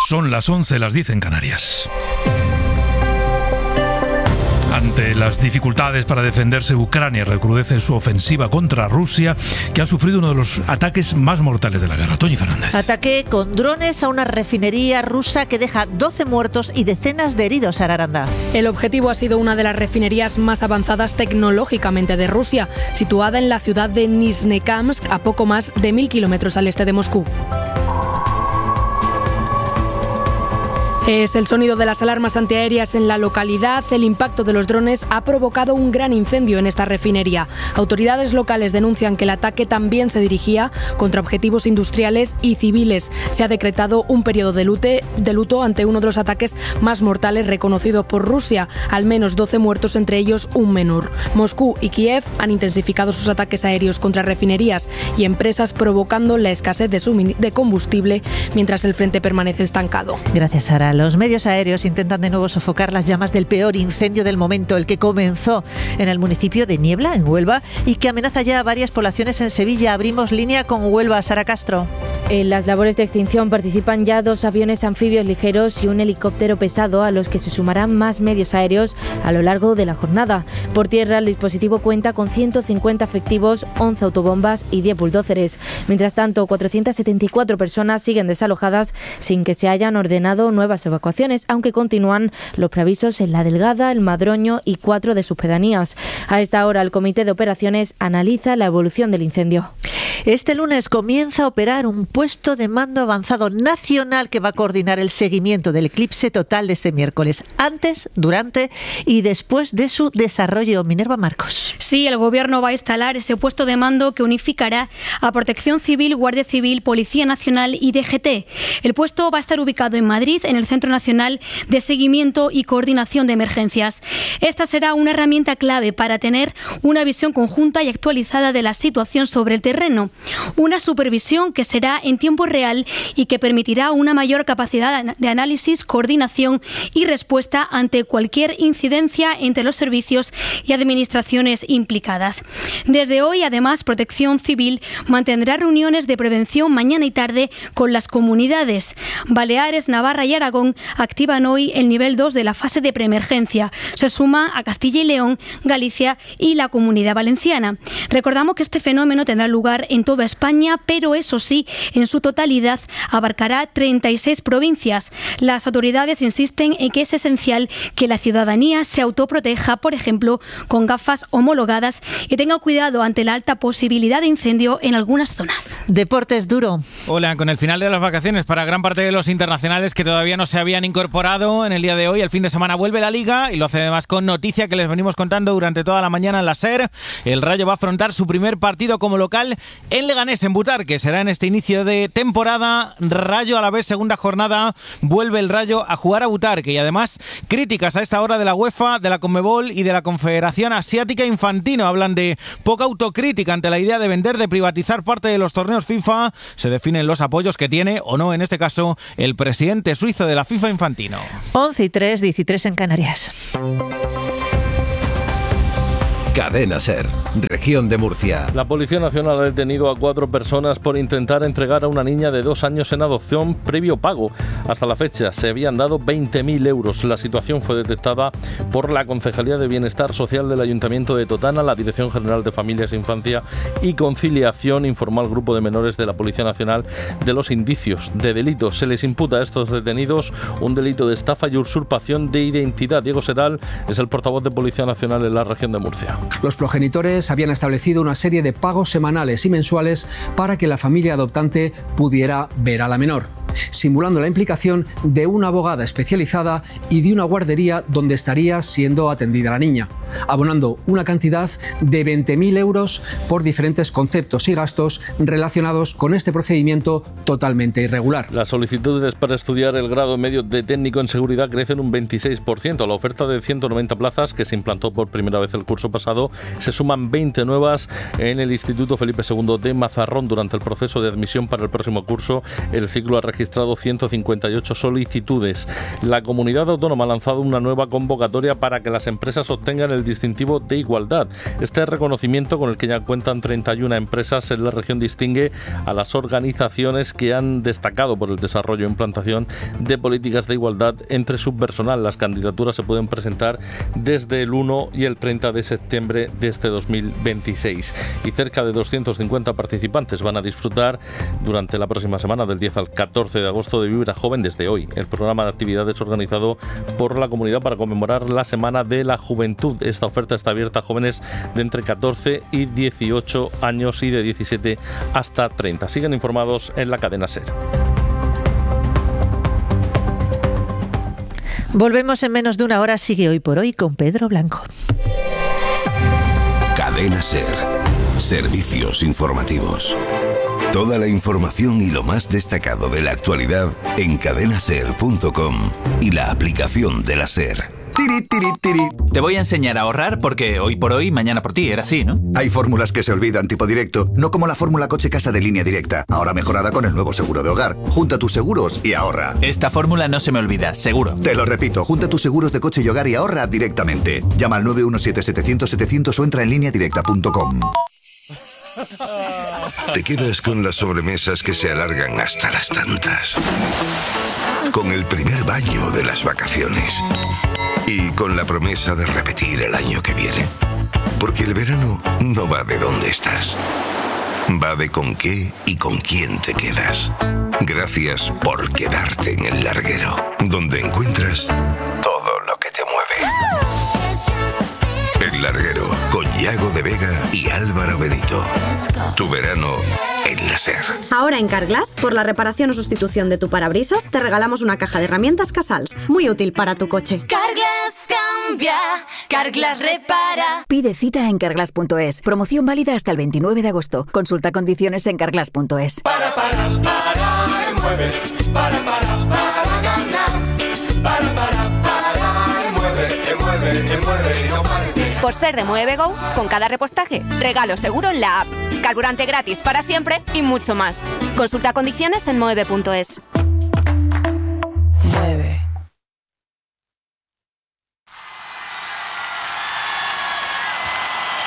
Son las 11, las 10 en Canarias. Ante las dificultades para defenderse, Ucrania recrudece su ofensiva contra Rusia, que ha sufrido uno de los ataques más mortales de la guerra. Toñi Fernández. Ataque con drones a una refinería rusa que deja 12 muertos y decenas de heridos, Araranda. El objetivo ha sido una de las refinerías más avanzadas tecnológicamente de Rusia, situada en la ciudad de Nizhnekamsk, a poco más de 1.000 kilómetros al este de Moscú. Es el sonido de las alarmas antiaéreas en la localidad. El impacto de los drones ha provocado un gran incendio en esta refinería. Autoridades locales denuncian que el ataque también se dirigía contra objetivos industriales y civiles. Se ha decretado un periodo de luto ante uno de los ataques más mortales reconocido por Rusia. Al menos 12 muertos, entre ellos un menor. Moscú y Kiev han intensificado sus ataques aéreos contra refinerías y empresas, provocando la escasez de combustible, mientras el frente permanece estancado. Gracias, Sara. Los medios aéreos intentan de nuevo sofocar las llamas del peor incendio del momento, el que comenzó en el municipio de Niebla, en Huelva, y que amenaza ya a varias poblaciones en Sevilla. Abrimos línea con Huelva. Sara Castro. En las labores de extinción participan ya 2 aviones anfibios ligeros y un helicóptero pesado, a los que se sumarán más medios aéreos a lo largo de la jornada. Por tierra, el dispositivo cuenta con 150 efectivos, 11 autobombas y 10 bulldóceres. Mientras tanto, 474 personas siguen desalojadas sin que se hayan ordenado nuevas evacuaciones, aunque continúan los preavisos en La Delgada, El Madroño y 4 de sus pedanías. A esta hora, el Comité de Operaciones analiza la evolución del incendio. Este lunes comienza a operar un puesto de mando avanzado nacional que va a coordinar el seguimiento del eclipse total de este miércoles, antes, durante y después de su desarrollo. Minerva Marcos. Sí, el Gobierno va a instalar ese puesto de mando que unificará a Protección Civil, Guardia Civil, Policía Nacional y DGT. El puesto va a estar ubicado en Madrid, en el Centro Nacional de Seguimiento y Coordinación de Emergencias. Esta será una herramienta clave para tener una visión conjunta y actualizada de la situación sobre el terreno. Una supervisión que será en tiempo real y que permitirá una mayor capacidad de análisis, coordinación y respuesta ante cualquier incidencia entre los servicios y administraciones implicadas. Desde hoy, además, Protección Civil mantendrá reuniones de prevención mañana y tarde con las comunidades. Baleares, Navarra y Aragón activan hoy el nivel 2 de la fase de preemergencia. Se suma a Castilla y León, Galicia y la Comunidad Valenciana. Recordamos que este fenómeno tendrá lugar en toda España, pero eso sí, en su totalidad abarcará 36 provincias. Las autoridades insisten en que es esencial que la ciudadanía se autoproteja, por ejemplo, con gafas homologadas, y tenga cuidado ante la alta posibilidad de incendio en algunas zonas. Deportes duro. Hola, con el final de las vacaciones para gran parte de los internacionales que todavía no se habían incorporado en el día de hoy, el fin de semana vuelve la Liga y lo hace además con noticia que les venimos contando durante toda la mañana en la SER. El Rayo va a afrontar su primer partido como local en Leganés, en Butar, que será en este inicio de temporada. Rayo a la vez, segunda jornada, vuelve el Rayo a jugar a Butarque, y además críticas a esta hora de la UEFA, de la Conmebol y de la Confederación Asiática Infantino. Hablan de poca autocrítica ante la idea de vender, de privatizar parte de los torneos FIFA. Se definen los apoyos que tiene, o no en este caso, el presidente suizo de la FIFA Infantino. 11:03, 13 en Canarias. Cadena SER, Región de Murcia. La Policía Nacional ha detenido a 4 personas por intentar entregar a una niña de 2 años en adopción previo pago. Hasta la fecha se habían dado 20.000 euros. La situación fue detectada por la Concejalía de Bienestar Social del Ayuntamiento de Totana. La Dirección General de Familias, Infancia y Conciliación informó al Grupo de Menores de la Policía Nacional de los indicios de delito. Se les imputa a estos detenidos un delito de estafa y usurpación de identidad. Diego Seral es el portavoz de Policía Nacional en la Región de Murcia. Los progenitores habían establecido una serie de pagos semanales y mensuales para que la familia adoptante pudiera ver a la menor, simulando la implicación de una abogada especializada y de una guardería donde estaría siendo atendida la niña, abonando una cantidad de 20.000 euros por diferentes conceptos y gastos relacionados con este procedimiento totalmente irregular. Las solicitudes para estudiar el grado medio de técnico en seguridad crecen un 26%. A la oferta de 190 plazas que se implantó por primera vez el curso pasado, se suman 20 nuevas en el Instituto Felipe II de Mazarrón. Durante el proceso de admisión para el próximo curso, el ciclo ha registrado registrado 158 solicitudes. La comunidad autónoma ha lanzado una nueva convocatoria para que las empresas obtengan el distintivo de igualdad. Este reconocimiento, con el que ya cuentan 31 empresas en la región, distingue a las organizaciones que han destacado por el desarrollo e implantación de políticas de igualdad entre su personal. Las candidaturas se pueden presentar desde el 1 y el 30 de septiembre de este 2026. Y cerca de 250 participantes van a disfrutar durante la próxima semana, del 10 al 14 de agosto, de Vibra Joven desde hoy. El programa de actividades organizado por la comunidad para conmemorar la Semana de la Juventud. Esta oferta está abierta a jóvenes de entre 14 y 18 años y de 17 hasta 30. Siguen informados en la cadena SER. Volvemos en menos de una hora. Sigue Hoy por Hoy con Pedro Blanco. Cadena SER. Servicios informativos. Toda la información y lo más destacado de la actualidad en cadenaser.com y la aplicación de la SER. Tiri, tiri, tiri. Te voy a enseñar a ahorrar porque hoy por hoy, mañana por ti, era así, ¿no? Hay fórmulas que se olvidan tipo directo, no como la fórmula coche-casa de Línea Directa, ahora mejorada con el nuevo seguro de hogar. Junta tus seguros y ahorra. Esta fórmula no se me olvida, seguro. Te lo repito, junta tus seguros de coche y hogar y ahorra directamente. Llama al 917-700-700 o entra en lineadirecta.com. Te quedas con las sobremesas que se alargan hasta las tantas. Con el primer baño de las vacaciones. Y con la promesa de repetir el año que viene. Porque el verano no va de dónde estás. Va de con qué y con quién te quedas. Gracias por quedarte en El Larguero, donde encuentras todo lo que te mueve. El Larguero, con Yago de Vega y Álvaro Benito. Tu verano en la SER. Ahora en Carglass, por la reparación o sustitución de tu parabrisas, te regalamos una caja de herramientas Casals, muy útil para tu coche. Carglass cambia, Carglass repara. Pide cita en carglass.es. Promoción válida hasta el 29 de agosto. Consulta condiciones en carglass.es. Para, mueve. Para ganar. Para, mueve y no pares. Por ser de Mueve Go, con cada repostaje, regalo seguro en la app, carburante gratis para siempre y mucho más. Consulta condiciones en moeve.es.